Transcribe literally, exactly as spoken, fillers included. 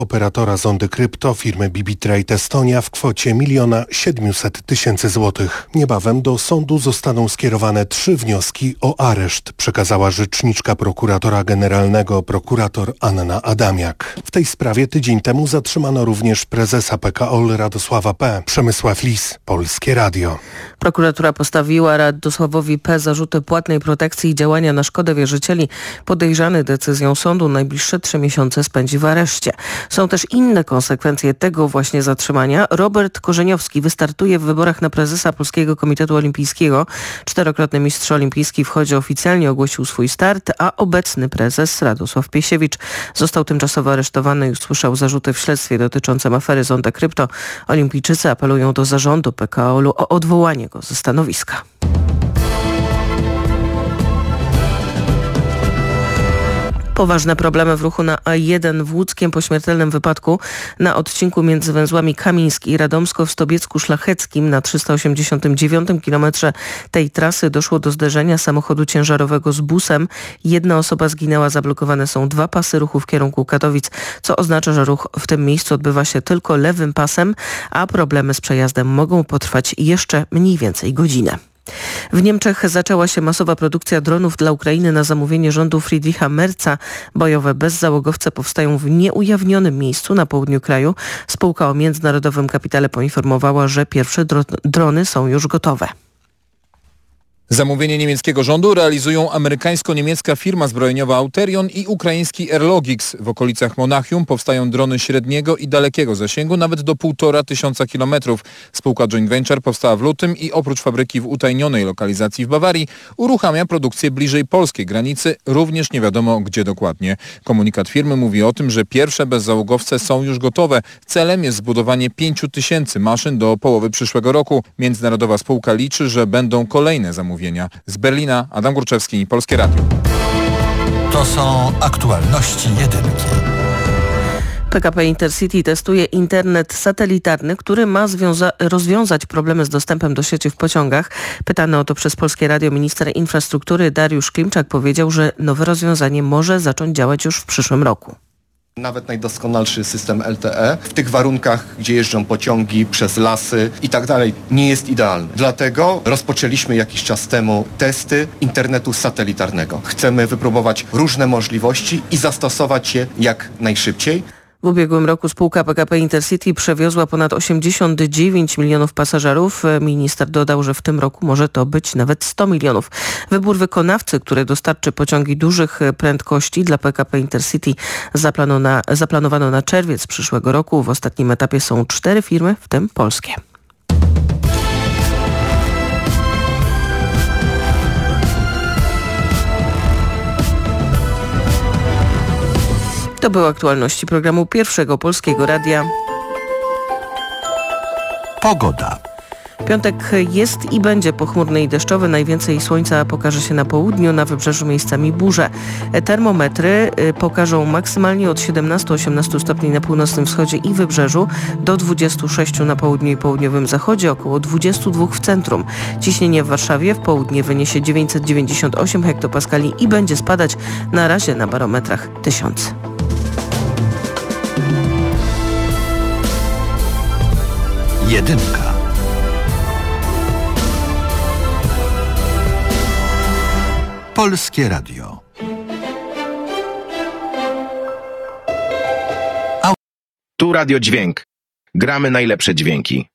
operatora zondy krypto firmy B B Trade Estonia w kwocie miliona siedmiuset tysięcy złotych. Niebawem do sądu zostaną skierowane trzy wnioski o areszt, przekazała rzeczniczka prokuratora generalnego prokurator Anna Adamiak. W tej sprawie tydzień temu zatrzymano również prezesa P K O L Radosława P. Przemysław Lis, Polskie Radio. Prokuratura postawiła Radosławowi P. zarzuty płatnej protekcji i działania na szkodę wierzycieli. Podejrzany decyzją sądu najbliższe trzy miesiące spędzi w areszcie. Są też inne konsekwencje tego właśnie zatrzymania. Robert Korzeniowski wystartuje w wyborach na prezesa Polskiego Komitetu Olimpijskiego. Czterokrotny mistrz olimpijski w chodzie oficjalnie ogłosił swój start, a obecny prezes Radosław Piesiewicz został tymczasowo aresztowany i usłyszał zarzuty w śledztwie dotyczącym afery Zonda Krypto. Olimpijczycy apelują do zarządu P K O L-u o odwołanie go ze stanowiska. Poważne problemy w ruchu na A jeden w Łódzkiem po śmiertelnym wypadku na odcinku między węzłami Kamiński i Radomsko w Stobiecku-Szlacheckim na trzysta osiemdziesiątym dziewiątym kilometrze tej trasy doszło do zderzenia samochodu ciężarowego z busem. Jedna osoba zginęła, zablokowane są dwa pasy ruchu w kierunku Katowic, co oznacza, że ruch w tym miejscu odbywa się tylko lewym pasem, a problemy z przejazdem mogą potrwać jeszcze mniej więcej godzinę. W Niemczech zaczęła się masowa produkcja dronów dla Ukrainy na zamówienie rządu Friedricha Merza. Bojowe bezzałogowce powstają w nieujawnionym miejscu na południu kraju. Spółka o międzynarodowym kapitale poinformowała, że pierwsze dro- drony są już gotowe. Zamówienie niemieckiego rządu realizują amerykańsko-niemiecka firma zbrojeniowa Auterion i ukraiński Airlogix. W okolicach Monachium powstają drony średniego i dalekiego zasięgu, nawet do półtora tysiąca kilometrów. Spółka Joint Venture powstała w lutym i oprócz fabryki w utajnionej lokalizacji w Bawarii uruchamia produkcję bliżej polskiej granicy, również nie wiadomo gdzie dokładnie. Komunikat firmy mówi o tym, że pierwsze bezzałogowce są już gotowe. Celem jest zbudowanie pięciu tysięcy maszyn do połowy przyszłego roku. Międzynarodowa spółka liczy, że będą kolejne zamówienia. Z Berlina Adam Górczewski, Polskie Radio. To są aktualności jedynki. P K P Intercity testuje internet satelitarny, który ma związa- rozwiązać problemy z dostępem do sieci w pociągach. Pytany o to przez Polskie Radio minister infrastruktury Dariusz Klimczak powiedział, że nowe rozwiązanie może zacząć działać już w przyszłym roku. Nawet najdoskonalszy system L T E w tych warunkach, gdzie jeżdżą pociągi przez lasy i tak dalej, nie jest idealny. Dlatego rozpoczęliśmy jakiś czas temu testy internetu satelitarnego. Chcemy wypróbować różne możliwości i zastosować je jak najszybciej. W ubiegłym roku spółka P K P Intercity przewiozła ponad osiemdziesiąt dziewięć milionów pasażerów. Minister dodał, że w tym roku może to być nawet sto milionów. Wybór wykonawcy, który dostarczy pociągi dużych prędkości dla P K P Intercity zaplanowano na, zaplanowano na czerwiec przyszłego roku. W ostatnim etapie są cztery firmy, w tym polskie. To były aktualności programu Pierwszego Polskiego Radia. Pogoda. Piątek jest i będzie pochmurny i deszczowy. Najwięcej słońca pokaże się na południu, na wybrzeżu miejscami burze. Termometry pokażą maksymalnie od siedemnastu do osiemnastu stopni na północnym wschodzie i wybrzeżu, do dwudziestu sześciu na południu i południowym zachodzie, około dwudziestu dwóch w centrum. Ciśnienie w Warszawie w południe wyniesie dziewięćset dziewięćdziesiąt osiem hektopaskali i będzie spadać na razie na barometrach tysiąc. Jedynka. Polskie Radio. Tu Radio Dźwięk. Gramy najlepsze dźwięki.